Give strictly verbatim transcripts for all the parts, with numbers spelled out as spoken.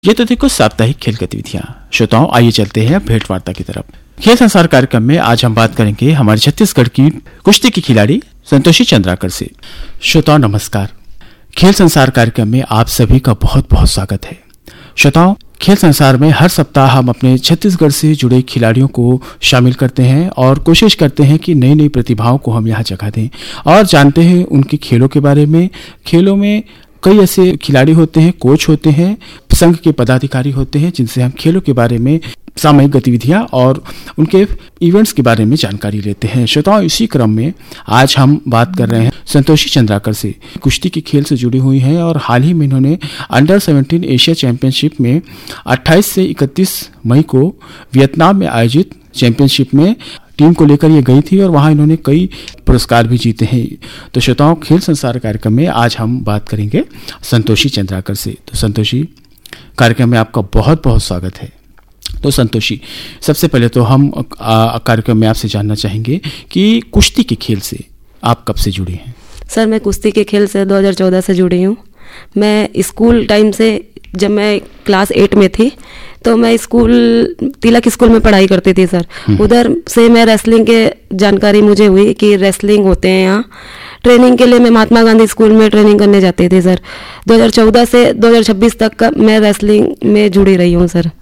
ये तो देखो साप्ताहिक खेल गतिविधियां। श्रोताओं, आइए चलते हैं भेंट वार्ता की तरफ। खेल संसार कार्यक्रम में आज हम बात करेंगे हमारे छत्तीसगढ़ की कुश्ती की खिलाड़ी संतोषी चंद्राकर से। श्रोताओं नमस्कार, खेल संसार कार्यक्रम में आप सभी का बहुत बहुत स्वागत है। श्रोताओं, खेल संसार में हर सप्ताह हम अपने छत्तीसगढ़ से जुड़े खिलाड़ियों को शामिल करते हैं और कोशिश करते हैं कि नई नई प्रतिभाओं को हम यहाँ जगह दें और जानते हैं उनके खेलों के बारे में। खेलों में कई ऐसे खिलाड़ी होते हैं, कोच होते हैं, संघ के पदाधिकारी होते हैं जिनसे हम खेलों के बारे में, सामूहिक गतिविधियां और उनके इवेंट्स के बारे में जानकारी लेते हैं। श्रोताओं, इसी क्रम में आज हम बात कर रहे हैं संतोषी चंद्राकर से। कुश्ती के खेल से जुड़ी हुई हैं और हाल ही में इन्होंने अंडर सेवेंटीन एशिया चैंपियनशिप में अट्ठाईस से इकतीस मई को वियतनाम में आयोजित चैंपियनशिप में टीम को लेकर ये गई थी और वहां इन्होंने कई पुरस्कार भी जीते हैं। तो श्रोताओं, खेल संसार कार्यक्रम में आज हम बात करेंगे संतोषी चंद्राकर से। तो संतोषी, कार्यक्रम में आपका बहुत बहुत स्वागत है। तो संतोषी, सबसे पहले तो हम कार्यक्रम में आपसे जानना चाहेंगे कि कुश्ती के खेल से आप कब से जुड़ी हैं? सर, मैं कुश्ती के खेल से दो हज़ार चौदह से जुड़ी हूँ। मैं स्कूल टाइम से, जब मैं क्लास एट में थी तो मैं स्कूल तिलक स्कूल में पढ़ाई करती थी सर। उधर से मैं रेसलिंग के जानकारी मुझे हुई कि रेसलिंग होते हैं यहाँ। ट्रेनिंग के लिए मैं महात्मा गांधी स्कूल में ट्रेनिंग करने जाती थी सर। दो हज़ार चौदह से दो हज़ार छब्बीस तक का मैं रेसलिंग में जुड़ी रही हूँ सर।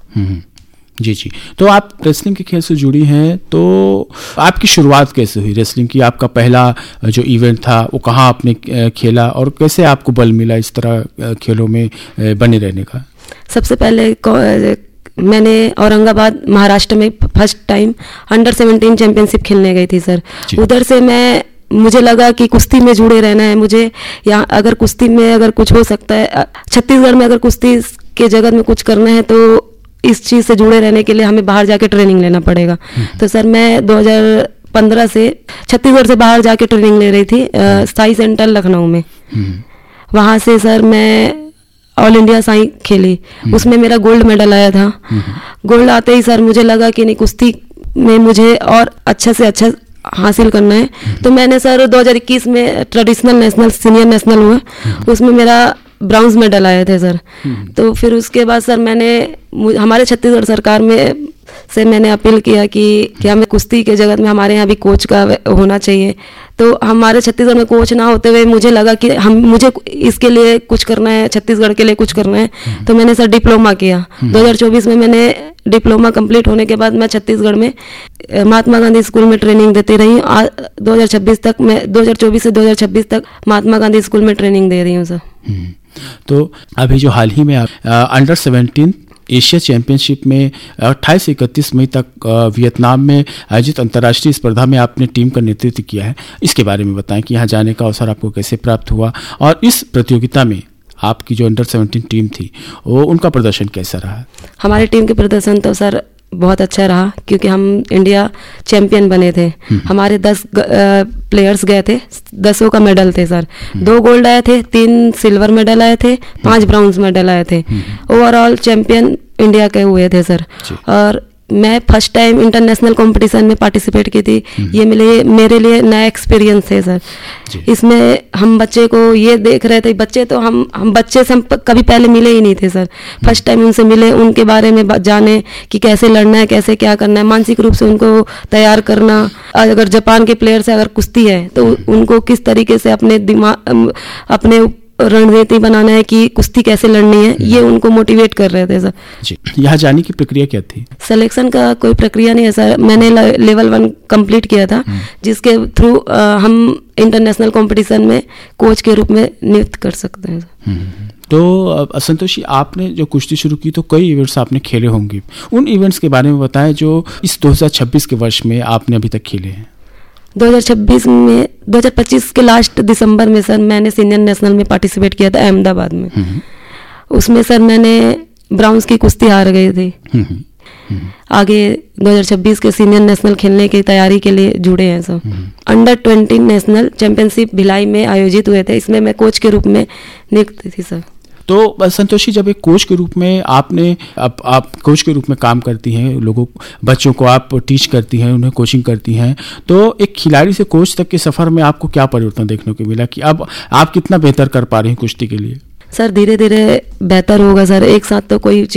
जी जी, तो आप रेसलिंग के खेल से जुड़ी हैं, तो आपकी शुरुआत कैसे हुई रेसलिंग की? आपका पहला जो इवेंट था वो कहाँ आपने खेला और कैसे आपको बल मिला इस तरह खेलों में बने रहने का? सबसे पहले मैंने औरंगाबाद महाराष्ट्र में first time under seventeen championship खेलने गई थी सर। उधर से मैं मुझे लगा कि कुश्ती में जुड़े रहना है मुझे। यहाँ अगर कुश्ती में अगर कुछ हो सकता है, छत्तीसगढ़ में अगर कुश्ती के जगत में कुछ करना है तो इस चीज़ से जुड़े रहने के लिए हमें बाहर जाके ट्रेनिंग लेना पड़ेगा। तो सर मैं दो हज़ार पंद्रह से छत्तीसगढ़ से बाहर जाके ट्रेनिंग ले रही थी साई सेंटर लखनऊ में। वहाँ से सर मैं ऑल इंडिया साई खेली, उसमें मेरा गोल्ड मेडल आया था। गोल्ड आते ही सर मुझे लगा कि नहीं, कुश्ती में मुझे और अच्छा से अच्छा हासिल करना है। तो मैंने सर दो हज़ार इक्कीस में ट्रेडिशनल नेशनल सीनियर नेशनल हुआ, उसमें मेरा ब्राउन्ज मेडल आए थे सर। तो फिर उसके बाद सर मैंने हमारे छत्तीसगढ़ सरकार में से मैंने अपील किया कि क्या हमें कुश्ती के जगत में हमारे यहाँ भी कोच का होना चाहिए। तो हमारे छत्तीसगढ़ में कोच ना होते हुए मुझे लगा कि हम मुझे इसके लिए कुछ करना है, छत्तीसगढ़ के लिए कुछ करना है। तो मैंने सर डिप्लोमा किया। दो हज़ार चौबीस में मैंने डिप्लोमा कंप्लीट होने के बाद मैं छत्तीसगढ़ में महात्मा गांधी स्कूल में ट्रेनिंग देती रही। दो हज़ार छब्बीस तक मैं दो हज़ार चौबीस से दो हज़ार छब्बीस तक महात्मा गांधी स्कूल में ट्रेनिंग दे रही हूँ सर। तो अभी जो हाल ही में आप अंडर सेवेंटीन एशिया चैंपियनशिप में अट्ठाईस से इकतीस मई तक वियतनाम में आयोजित अंतर्राष्ट्रीय स्पर्धा में आपने टीम का नेतृत्व किया है, इसके बारे में बताएं कि यहाँ जाने का अवसर आपको कैसे प्राप्त हुआ और इस प्रतियोगिता में आपकी जो अंडर सेवेंटीन टीम थी वो उनका प्रदर्शन कैसा रहा? हमारी टीम के प्रदर्शन तो सर बहुत अच्छा रहा क्योंकि हम इंडिया चैंपियन बने थे। हमारे दस प्लेयर्स गए थे, दसों का मेडल थे सर। दो गोल्ड आए थे, तीन सिल्वर मेडल आए थे, पांच ब्राउन्स मेडल आए थे। ओवरऑल चैंपियन इंडिया के हुए थे सर। और मैं फर्स्ट टाइम इंटरनेशनल कंपटीशन में पार्टिसिपेट की थी। ये मेरे मेरे लिए नया एक्सपीरियंस है सर। इसमें हम बच्चे को ये देख रहे थे, बच्चे तो हम हम बच्चे से हम कभी पहले मिले ही नहीं थे सर। फर्स्ट टाइम उनसे मिले, उनके बारे में जाने कि कैसे लड़ना है, कैसे क्या करना है, मानसिक रूप से उनको तैयार करना। अगर जापान के प्लेयर से अगर कुश्ती है तो उनको किस तरीके से अपने दिमाग अपने रणनीति बनाना है कि कुश्ती कैसे लड़नी है, ये उनको मोटिवेट कर रहे थे सर। जी, यहाँ जाने की प्रक्रिया क्या थी? सिलेक्शन का कोई प्रक्रिया नहीं है सर। मैंने लेवल वन कंप्लीट किया था जिसके थ्रू हम इंटरनेशनल कंपटीशन में कोच के रूप में नियुक्त कर सकते हैं। तो संतोषी, आपने जो कुश्ती शुरू की तो कई इवेंट्स आपने खेले होंगे, उन इवेंट्स के बारे में बताएं जो इस दो हज़ार छब्बीस के वर्ष में आपने अभी तक खेले हैं। दो हज़ार छब्बीस में दो हज़ार पच्चीस के लास्ट दिसंबर में सर मैंने सीनियर नेशनल में पार्टिसिपेट किया था अहमदाबाद में। उसमें सर मैंने ब्राउन्स की कुश्ती हार गई थी। आगे दो हज़ार छब्बीस के सीनियर नेशनल खेलने की तैयारी के लिए जुड़े हैं sir. Under twenty national championship Bhilai में आयोजित हुए थे, इसमें मैं कोच के रूप में नियुक्त थी सर। तो संतोषी, जब एक कोच के रूप में आपने आप, आप कोच के रूप में काम करती हैं, लोगों बच्चों को आप टीच करती हैं, उन्हें कोचिंग करती हैं, तो एक खिलाड़ी से कोच तक के सफ़र में आपको क्या परिवर्तन देखने को मिला कि अब आप कितना बेहतर कर पा रही हैं कुश्ती के लिए? सर धीरे धीरे बेहतर होगा सर। एक साथ तो कोई